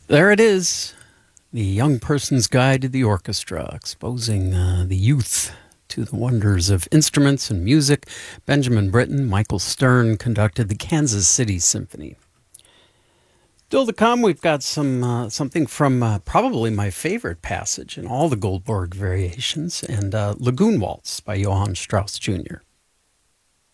There it is, the young person's guide to the orchestra, exposing the youth to the wonders of instruments and music. Benjamin Britten, Michael Stern conducted the Kansas City Symphony. Still to come, we've got something from probably my favorite passage in all the Goldberg variations, and Lagoon Waltz by Johann Strauss Jr.